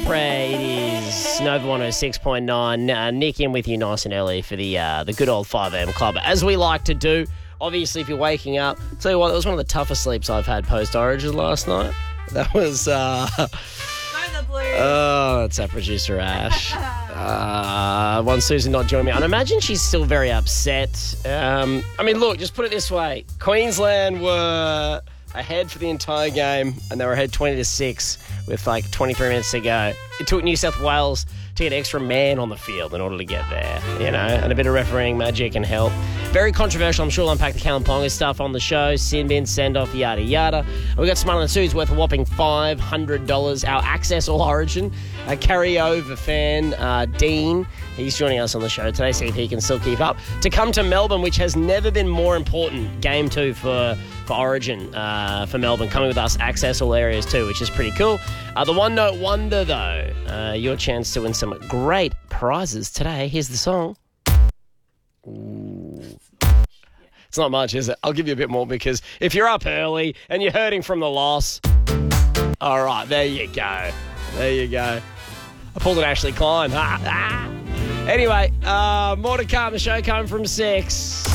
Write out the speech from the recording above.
Osprey. It is Nova 106.9. Nick in with you nice and early for the good old 5am club, as we like to do. Obviously, if you're waking up, tell you what, it was one of the toughest sleeps I've had post-Origin last night. That was... it's our producer, Ash. One Susan not joining me. And I imagine she's still very upset. Look, just put it this way. Queensland were ahead for the entire game, and they were ahead 20-6 with 23 minutes to go. It took New South Wales to get an extra man on the field in order to get there, and a bit of refereeing magic and help. Very controversial. I'm sure we'll unpack the Callum Ponga stuff on the show. Sin bin, send-off, yada, yada. We got Smart and Sue's worth a whopping $500. Our Access All Origin carryover fan, Dean, he's joining us on the show today, see if he can still keep up. To come to Melbourne, which has never been more important, Game 2 for Origin for Melbourne, coming with us, Access All Areas too, which is pretty cool. The One Note Wonder, though, your chance to win some great prizes today. Here's the song. Ooh. It's not much, is it? I'll give you a bit more, because if you're up early and you're hurting from the loss, all right, there you go. There you go. I pulled an Ashley Klein. Anyway, more to come. The show coming from 6.